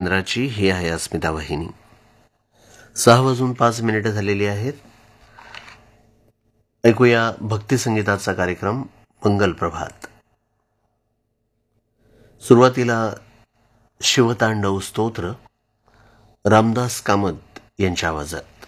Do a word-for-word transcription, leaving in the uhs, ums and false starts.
केंद्राची ही आहे अस्मिता वाहिनी. सहा वाजून पाच मिनिटं झालेली आहेत. ऐकूया भक्ती संगीताचा कार्यक्रम मंगल प्रभात. सुरुवातीला शिवतांडव स्तोत्र रामदास कामत यांच्या आवाजात.